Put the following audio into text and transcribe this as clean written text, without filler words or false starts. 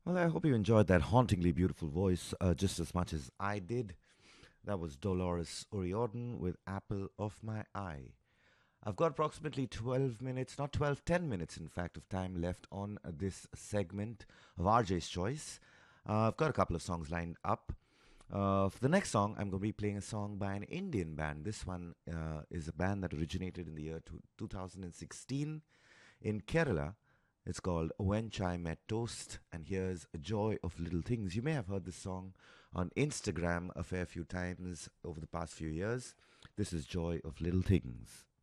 Well, I hope you enjoyed that hauntingly beautiful voice just as much as I did. That was Dolores O'Riordan with Apple of My Eye. I've got approximately 12 minutes, not 12, 10 minutes, in fact, of time left on this segment of RJ's Choice. I've got a couple of songs lined up. For the next song, I'm going to be playing a song by an Indian band. This one is a band that originated in the year 2016 in Kerala. It's called When Chai Met Toast, and here's Joy of Little Things. You may have heard this song on Instagram a fair few times over the past few years. This is Joy of Little Things.